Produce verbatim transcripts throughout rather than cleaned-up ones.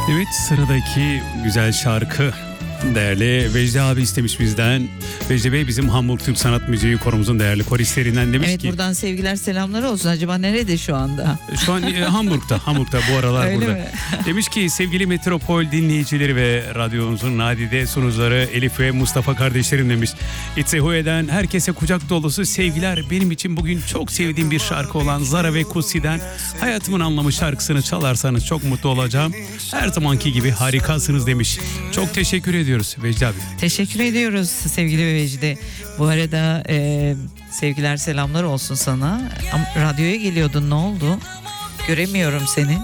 Evet, sıradaki güzel şarkı değerli Vecdi abi istemiş bizden. Vecdi Bey bizim Hamburg Türk Sanat Müziği korumuzun değerli koristlerinden demiş evet, ki. Evet, buradan sevgiler selamlar olsun. Acaba nerede şu anda? Şu an e, Hamburg'da, Hamburg'da bu aralar Öyle burada. mi? Demiş ki sevgili Metropol dinleyicileri ve radyomuzun nadide sunucuları Elif ve Mustafa kardeşlerim demiş. İtsehuye'den herkese kucak dolusu sevgiler. Benim için bugün çok sevdiğim bir şarkı olan Zara ve Kutsi'den Hayatımın Anlamı şarkısını çalarsanız çok mutlu olacağım. Her zamanki gibi harikasınız demiş. Çok teşekkür ediyoruz Vecdi abi. Teşekkür ediyoruz sevgili Vecdi. Bu arada e, sevgiler selamlar olsun sana. Ama radyoya geliyordun, ne oldu? Göremiyorum seni.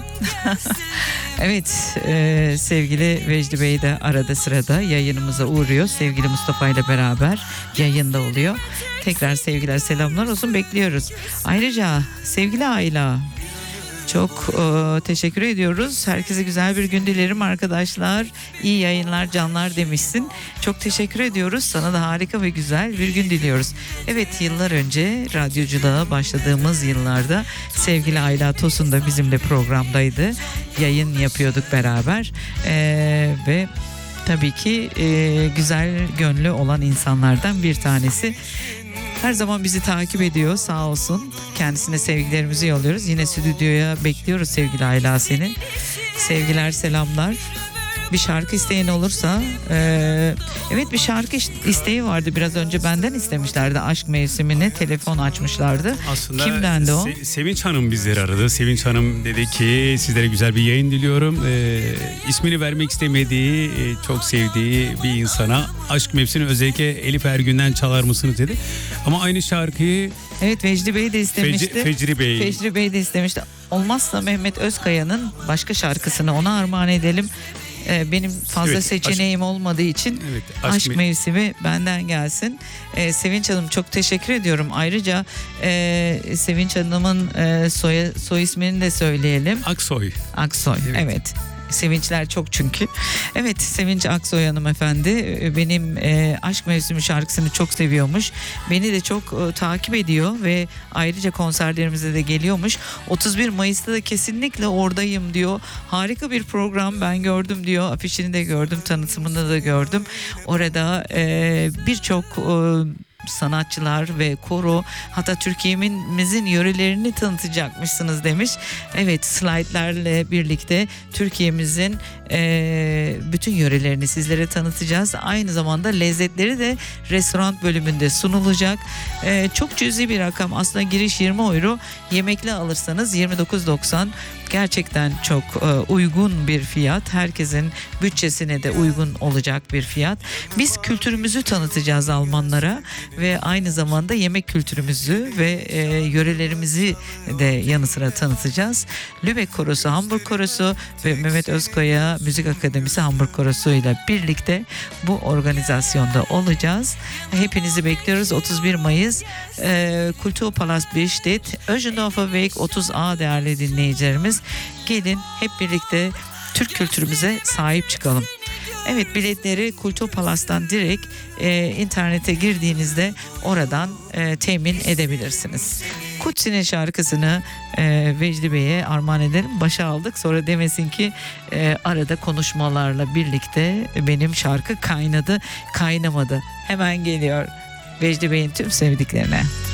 Evet, e, sevgili Vecdi Bey de arada sırada yayınımıza uğruyor. Sevgili Mustafa ile beraber yayında oluyor. Tekrar sevgiler selamlar olsun, bekliyoruz. Ayrıca sevgili Ayla, çok e, teşekkür ediyoruz. Herkese güzel bir gün dilerim arkadaşlar. İyi yayınlar canlar demişsin. Çok teşekkür ediyoruz. Sana da harika ve güzel bir gün diliyoruz. Evet, yıllar önce radyoculuğa başladığımız yıllarda sevgili Ayla Tosun da bizimle programdaydı. Yayın yapıyorduk beraber. E, ve tabii ki e, güzel gönlü olan insanlardan bir tanesi. Her zaman bizi takip ediyor, sağ olsun. Kendisine sevgilerimizi yolluyoruz. Yine stüdyoya bekliyoruz sevgili Ayla seni. Sevgiler, selamlar. Bir şarkı isteğin olursa, e, evet bir şarkı isteği vardı, biraz önce benden istemişlerdi. Aşk mevsimine telefon açmışlardı. Aslında kimdendi o? Se- Sevinç Hanım bizleri aradı. Sevinç Hanım dedi ki sizlere güzel bir yayın diliyorum. Ee, ismini vermek istemediği, e, çok sevdiği bir insana aşk mevsimini özellikle Elif Ergün'den çalar mısınız dedi. Ama aynı şarkıyı Evet, Vecdi Bey de istemişti. Fec- Fecri Bey. Fecri Bey de istemişti. Olmazsa Mehmet Özkaya'nın başka şarkısını ona armağan edelim. Benim fazla evet, seçeneğim aşk, olmadığı için evet, aşk, aşk mevsimi benden gelsin. Ee, Sevinç Hanım, çok teşekkür ediyorum. Ayrıca e, Sevinç Hanım'ın e, soy, soy ismini de söyleyelim. Aksoy. Aksoy, evet. evet. Sevinçler çok çünkü. Evet, Sevinç Aksoy hanımefendi benim e, Aşk Mevsimi şarkısını çok seviyormuş. Beni de çok e, takip ediyor ve ayrıca konserlerimize de geliyormuş. otuz bir Mayıs'ta da kesinlikle oradayım diyor. Harika bir program, ben gördüm diyor. Afişini de gördüm, tanıtımını da gördüm. Orada e, birçok E, sanatçılar ve koro, hatta Türkiye'mizin yörelerini tanıtacakmışsınız demiş. Evet, slaytlarla birlikte Türkiye'mizin e, bütün yörelerini sizlere tanıtacağız. Aynı zamanda lezzetleri de restoran bölümünde sunulacak. E, çok cüzi bir rakam aslında, giriş yirmi euro, yemekli alırsanız yirmi dokuz doksan. Gerçekten çok e, uygun bir fiyat. Herkesin bütçesine de uygun olacak bir fiyat. Biz kültürümüzü tanıtacağız Almanlara ve aynı zamanda yemek kültürümüzü ve e, yörelerimizi de yanı sıra tanıtacağız. Lübeck Korosu, Hamburg Korosu ve Mehmet Özkaya Müzik Akademisi Hamburg Korosu ile birlikte bu organizasyonda olacağız. Hepinizi bekliyoruz. otuz bir Mayıs e, Kulturpalast Bestedt, Öschendorfer Weg otuz A değerli dinleyicilerimiz. Gelin hep birlikte Türk kültürümüze sahip çıkalım. Evet, biletleri Kulturpalast'tan direkt e, internete girdiğinizde oradan e, temin edebilirsiniz. Kutsi'nin şarkısını e, Vecdi Bey'e armağan edelim. Başa aldık, sonra demesin ki e, arada konuşmalarla birlikte benim şarkı kaynadı, kaynamadı. Hemen geliyor Vecdi Bey'in tüm sevdiklerine.